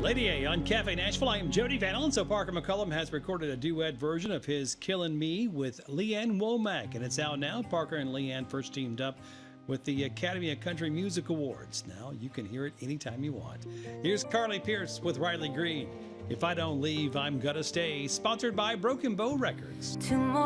Lady A on Cafe Nashville. I am Jody Van Allen. So Parker McCullum has recorded a duet version of his Killin' Me with Leanne Womack, and it's out now. Parker and Leanne first teamed up with the Academy of Country Music Awards. Now you can hear it anytime you want. Here's Carly Pearce with Riley Green. If I Don't Leave, I'm Gonna Stay. Sponsored by Broken Bow Records.